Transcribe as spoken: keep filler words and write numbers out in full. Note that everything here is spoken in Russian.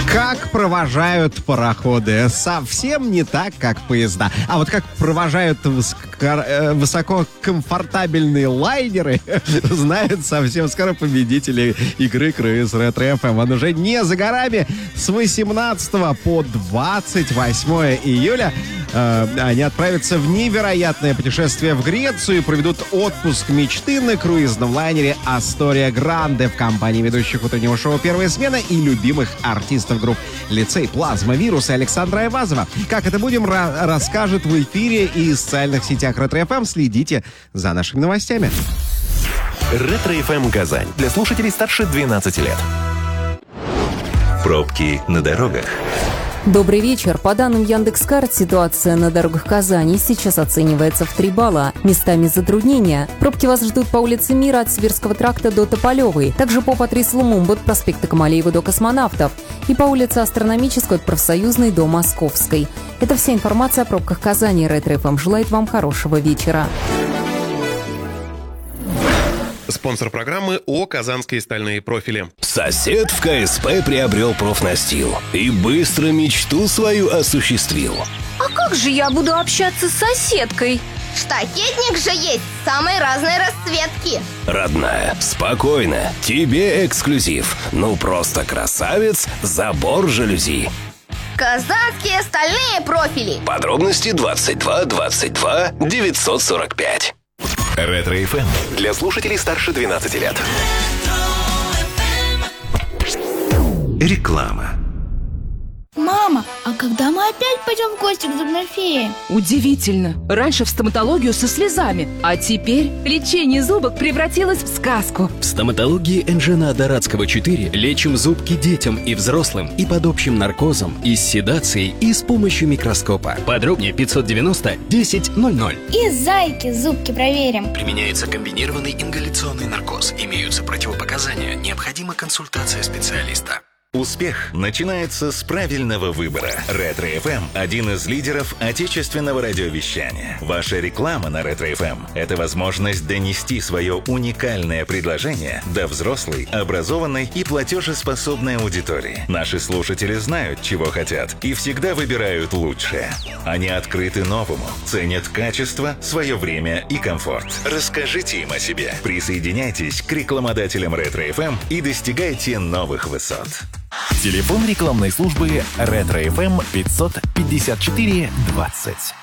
Как провожают пароходы? Совсем не так, как поезда. А вот как провожают высоко- высококомфортабельные лайнеры, знают совсем скоро победители игры «Круиз Ретро эф эм». Он уже не за горами. С восемнадцатого по двадцать восьмое июля э, они отправятся в невероятное путешествие в Грецию и проведут отпуск мечты на круизном лайнере «Астория Гранде» в компании ведущих утреннего шоу «Первая смена» и любимых артистов групп «Лицей», «Плазма», «Вирус» и Александра Айвазова. Как это будем, ра- расскажет в эфире и в социальных сетях Ретро эф эм. Следите за нашими новостями. Ретро эф эм Казань. Для слушателей старше двенадцати лет. Пробки на дорогах. Добрый вечер. По данным Яндекс.Карт, ситуация на дорогах Казани сейчас оценивается в три балла. Местами затруднения. Пробки вас ждут по улице Мира от Сибирского тракта до Тополевой. Также по Патрис Лумумбу от проспекта Камалеева до Космонавтов. И по улице Астрономической от Профсоюзной до Московской. Это вся информация о пробках Казани. Ретро эф эм желает вам хорошего вечера. Спонсор программы ООО «Казанские стальные профили». Сосед в ка эс пэ приобрел профнастил и быстро мечту свою осуществил. А как же я буду общаться с соседкой? Штакетник же есть самой разной расцветки. Родная, спокойно, тебе эксклюзив. Ну просто красавец, забор жалюзи. Казанские стальные профили. Подробности двадцать два двадцать два девятьсот сорок пять. Ретро эф эм. Для слушателей старше двенадцати лет. Реклама. Мама, а когда мы опять пойдем в гости к зубной фее? Удивительно. Раньше в стоматологию со слезами, а теперь лечение зубок превратилось в сказку. В стоматологии Энжена Дорадского четыре лечим зубки детям и взрослым и под общим наркозом, и с седацией, и с помощью микроскопа. Подробнее пятьсот девяносто десять ноль ноль. И зайки зубки проверим. Применяется комбинированный ингаляционный наркоз. Имеются противопоказания. Необходима консультация специалиста. Успех начинается с правильного выбора. Ретро эф эм – один из лидеров отечественного радиовещания. Ваша реклама на Ретро эф эм – это возможность донести свое уникальное предложение до взрослой, образованной и платежеспособной аудитории. Наши слушатели знают, чего хотят, и всегда выбирают лучшее. Они открыты новому, ценят качество, свое время и комфорт. Расскажите им о себе. Присоединяйтесь к рекламодателям Ретро эф эм и достигайте новых высот. Телефон рекламной службы Ретро эф эм пятьсот пятьдесят четыре двадцать.